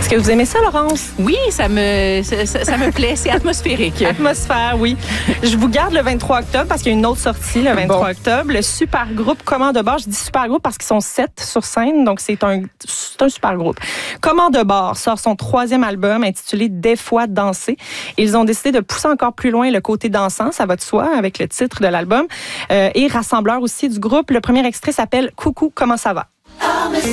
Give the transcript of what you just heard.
Est-ce que vous aimez ça, Laurence? Oui, ça me plaît. C'est atmosphérique. Atmosphère, oui. Je vous garde le 23 octobre parce qu'il y a une autre sortie le 23 octobre. Le super groupe Comment de bord. Je dis super groupe parce qu'ils sont 7 sur scène, donc c'est un super groupe. Comment de bord sort son 3e album intitulé Des fois danser. Ils ont décidé de pousser encore plus loin le côté dansant, ça va de soi, avec le titre de l'album. Et rassembleur aussi du groupe. Le premier extrait s'appelle Coucou, comment ça va?